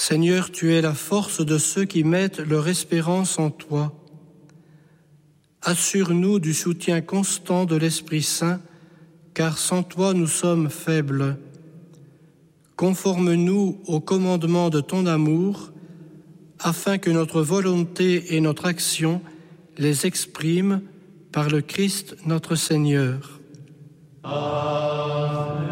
Seigneur, tu es la force de ceux qui mettent leur espérance en toi. Assure-nous du soutien constant de l'Esprit Saint, car sans toi nous sommes faibles. Conforme-nous au commandement de ton amour, afin que notre volonté et notre action les expriment par le Christ notre Seigneur. Amen.